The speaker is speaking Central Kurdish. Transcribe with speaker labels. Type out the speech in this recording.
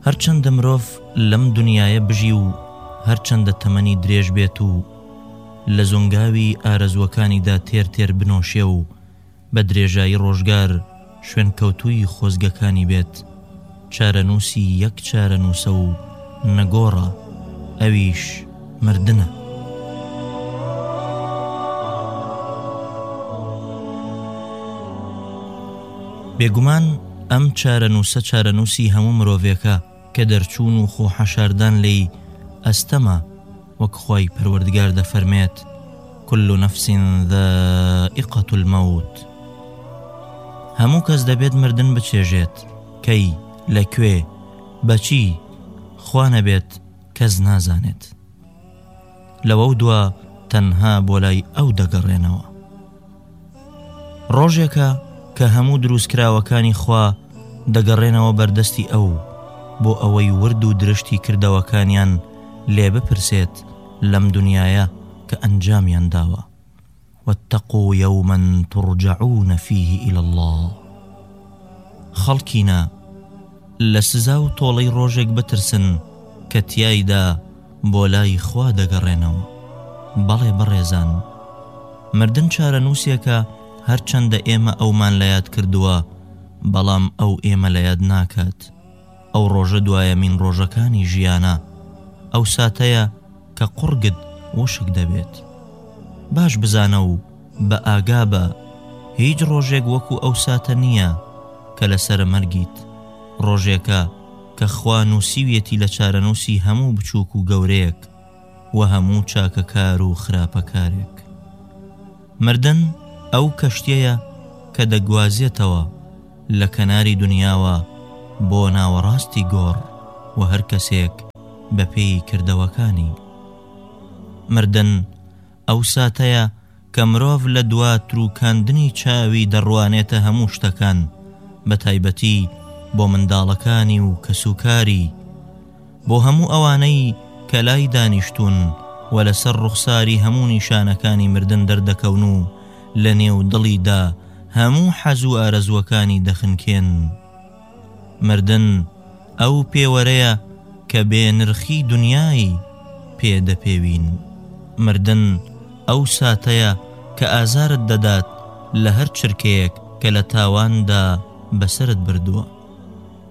Speaker 1: هەرچەندە مرۆڤ لەم دنیایە بژی و هەرچەندە تەمەنی درێژ بێت و لە زۆنگاوی ئارەزوەکانیدا تێر تێر بنۆشێ و بە درێژایی ڕۆژگار شوێن کەوتووی خۆزگەکانی بێت، چارەنووسی یەک چارەنووسە و نەگۆڕە، ئەویش مردنە. بێگومان ئەم چارەنووسە چارەنووسی هەموو مرۆڤێکە کە دەرچوون و خۆحەشاردان لێی ئەستەمە، وەک خۆی پەروەردگار دەفەرمێت كل نفس ذائقة الموت. هەموو کەس دەبێت مردن بچێژێت، کەی، لەکوێ، بەچی، خوا نەبێت کەس نازانێت. لەوە دووە تەنها بۆ لای ئەو دەگەڕێنەوە. ڕۆژێکە کە هەموو دروستکراوەکانی خوا دەگەڕێنەوە بەردەستی ئەو بۆ ئەوەی ورد و درشتی کردەوەکانیان لێ بپرسێت لەم دنیاە کە ئەنجامیان داوە. واتقوا يوما ترجعون فيه إلى الله. خەڵکینە لە سزا و تۆڵەی ڕۆژێک بترسن کە تیایدا بۆ لای خوا دەگەڕێنەوە. بەڵێ بەڕێزان، مردن چارەنووسێکە هەرچەندە ئێمە ئەومان لە یاد کردووە، بەڵام ئەو ئێمە لە یاد ناکات. ئەو ڕۆژە دوایەمین ڕۆژەکانی ژیانە، ئەو ساتەیە کە قوڕگت وشک دەبێت. باش بزانە و بە ئاگا بە، هیچ ڕۆژێک وەکو ئەو ساتە نییە کە لەسەر مەرگیت، ڕۆژێکە کە خوا نووسیویەتی لە چارەنووسی هەموو بچووک و گەورەیەک و هەموو چاکەکار و خراپەکارێک. مردن ئەو کەشتیەیە کە دەگوازێتەوە لە کەناری دنیاوە بۆ ناوەڕاستی گۆڕ و هەر کەسێک بە پێی کردەوەکانی. مردن ئەو ساتەیە کە مرۆڤ لە دواتر و کاندنی چاوی دەڕوانێتە هەموو شتەکان، بە تایبەتی بۆ منداڵەکانی و کەسوکاری، بۆ هەموو ئەوانەی کە لای دانیشتون و لەسەر ڕوخساری هەموو نیشانەکانی مردن دەردەکەون و لە نێو دڵیدا هەموو حەز و ئارەزوەکانی دەخنکێن. مردن ئەو پێوەرەیە کە بێ نرخی دنیای پێدەپێوین. مردن ئەو ساتەیە کە ئازارت دەدات لە هەر چرکەیەک کە لە تاواندا بەسرت بردووە.